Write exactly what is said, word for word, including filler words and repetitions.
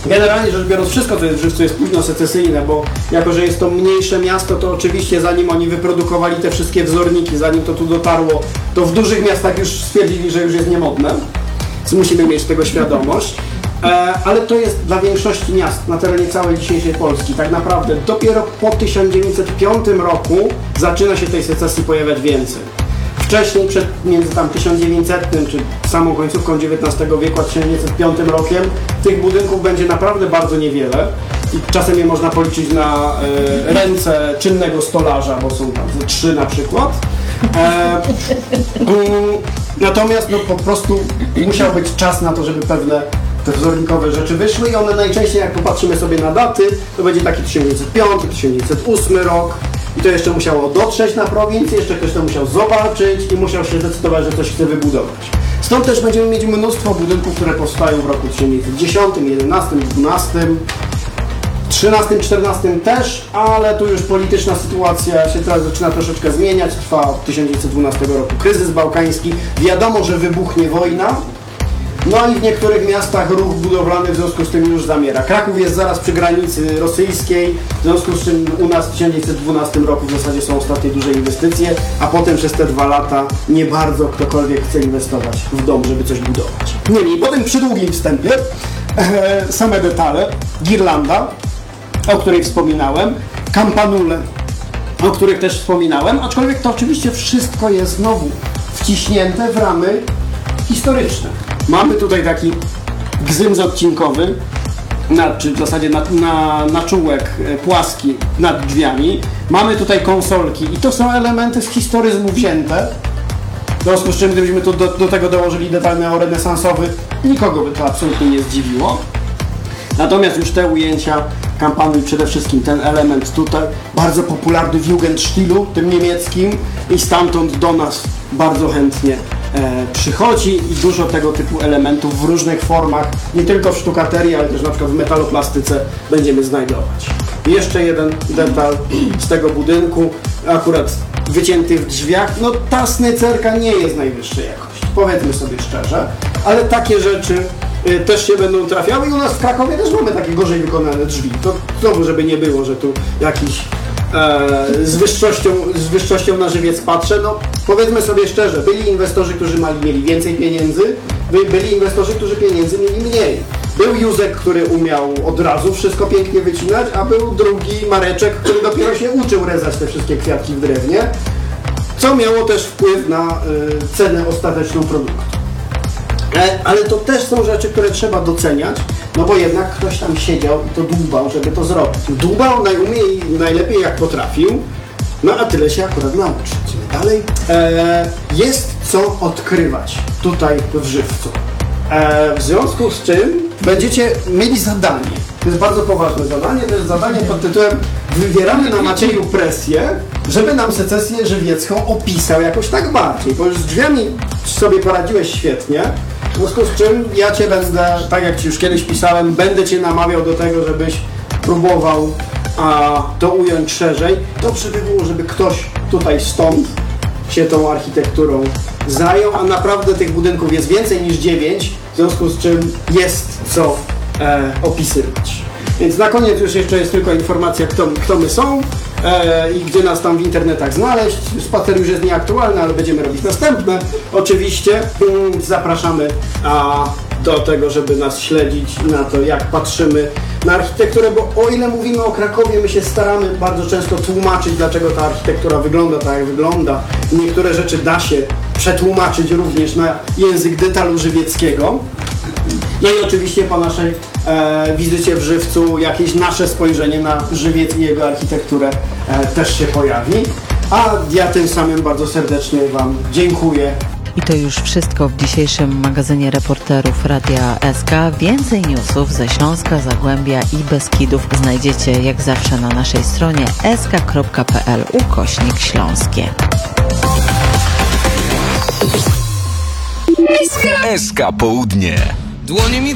Generalnie rzecz biorąc, wszystko co jest w Żywcu jest późno secesyjne, bo jako, że jest to mniejsze miasto, to oczywiście zanim oni wyprodukowali te wszystkie wzorniki, zanim to tu dotarło, to w dużych miastach już stwierdzili, że już jest niemodne. Więc musimy mieć tego świadomość. E, ale to jest dla większości miast na terenie całej dzisiejszej Polski. Tak naprawdę dopiero po tysiąc dziewięćset piątym roku zaczyna się tej secesji pojawiać więcej. Wcześniej, przed między tam tysiąc dziewięćsetnym czy samą końcówką dziewiętnastego wieku a tysiąc dziewięćset piątym rokiem tych budynków będzie naprawdę bardzo niewiele i czasem je można policzyć na e, ręce czynnego stolarza, bo są tam ze trzy na przykład. E, mm, natomiast no, po prostu musiał być czas na to, żeby pewne te wzornikowe rzeczy wyszły i one najczęściej, jak popatrzymy sobie na daty, to będzie taki tysiąc dziewięćset piąty, tysiąc dziewięćset ósmy rok. I to jeszcze musiało dotrzeć na prowincję, jeszcze ktoś to musiał zobaczyć i musiał się zdecydować, że coś chce wybudować. Stąd też będziemy mieć mnóstwo budynków, które powstają w roku tysiąc dziewięćset dziesiątym, jedenastym, dwunastym, trzynastym, czternastym też, ale tu już polityczna sytuacja się teraz zaczyna troszeczkę zmieniać. Trwa od tysiąc dziewięćset dwunastego roku kryzys bałkański. Wiadomo, że wybuchnie wojna. No i w niektórych miastach ruch budowlany w związku z tym już zamiera. Kraków jest zaraz przy granicy rosyjskiej, w związku z czym u nas w tysiąc dziewięćset dwunastym roku w zasadzie są ostatnie duże inwestycje, a potem przez te dwa lata nie bardzo ktokolwiek chce inwestować w dom, żeby coś budować. Niemniej, potem przy długim wstępie e, same detale, girlanda, o której wspominałem, kampanule, o których też wspominałem, aczkolwiek to oczywiście wszystko jest znowu wciśnięte w ramy historyczne. Mamy tutaj taki gzymz odcinkowy, na, czy w zasadzie na, na, na czółek płaski nad drzwiami. Mamy tutaj konsolki i to są elementy z historyzmu wzięte. W związku z czym, gdybyśmy tu do, do tego dołożyli detal neorenesansowy, nikogo by to absolutnie nie zdziwiło. Natomiast już te ujęcia kampanii, przede wszystkim ten element tutaj, bardzo popularny w Jugendstilu, tym niemieckim, i stamtąd do nas bardzo chętnie e, przychodzi i dużo tego typu elementów w różnych formach, nie tylko w sztukaterii, ale też na przykład w metaloplastyce będziemy znajdować. I jeszcze jeden detal z tego budynku, akurat wycięty w drzwiach. No ta snycerka nie jest najwyższej jakości, powiedzmy sobie szczerze, ale takie rzeczy y, też się będą trafiały i u nas w Krakowie też mamy takie gorzej wykonane drzwi. To znowu, żeby nie było, że tu jakiś e, z, wyższością, z wyższością na żywiec patrzę, no powiedzmy sobie szczerze, byli inwestorzy, którzy mali, mieli więcej pieniędzy, by, byli inwestorzy, którzy pieniędzy mieli mniej. Był Józek, który umiał od razu wszystko pięknie wycinać, a był drugi Mareczek, który dopiero się uczył rezać te wszystkie kwiatki w drewnie, co miało też wpływ na y, cenę ostateczną produktu. E, ale to też są rzeczy, które trzeba doceniać, no bo jednak ktoś tam siedział i to dłubał, żeby to zrobić. Dłubał najumiej, najlepiej jak potrafił, no a tyle się akurat nauczył. Dalej. E, jest co odkrywać tutaj w Żywcu. E, w związku z czym będziecie mieli zadanie. To jest bardzo poważne zadanie, to jest zadanie pod tytułem wywieramy na Macieju presję, żeby nam secesję żywiecką opisał jakoś tak bardziej, bo już z drzwiami sobie poradziłeś świetnie, w związku z czym ja Cię będę, tak jak Ci już kiedyś pisałem, będę Cię namawiał do tego, żebyś próbował a, to ująć szerzej. Dobrze by było, żeby ktoś tutaj stąd się tą architekturą zajął, a naprawdę tych budynków jest więcej niż dziewięć, w związku z czym jest co e, opisywać. Więc na koniec już jeszcze jest tylko informacja, kto, kto my są e, i gdzie nas tam w internetach znaleźć. Spacer już jest nieaktualny, ale będziemy robić następne. Oczywiście mm, zapraszamy a, do tego, żeby nas śledzić na to, jak patrzymy na architekturę, bo o ile mówimy o Krakowie, my się staramy bardzo często tłumaczyć, dlaczego ta architektura wygląda tak, jak wygląda. Niektóre rzeczy da się przetłumaczyć również na język detalu żywieckiego. No i oczywiście po naszej e, wizycie w Żywcu jakieś nasze spojrzenie na Żywiec i jego architekturę e, też się pojawi. A ja tym samym bardzo serdecznie Wam dziękuję. I to już wszystko w dzisiejszym magazynie reporterów Radia S K. Więcej newsów ze Śląska, Zagłębia i Beskidów znajdziecie jak zawsze na naszej stronie s k kropka p l ukośnik śląskie. S K Południe. Dłonie mi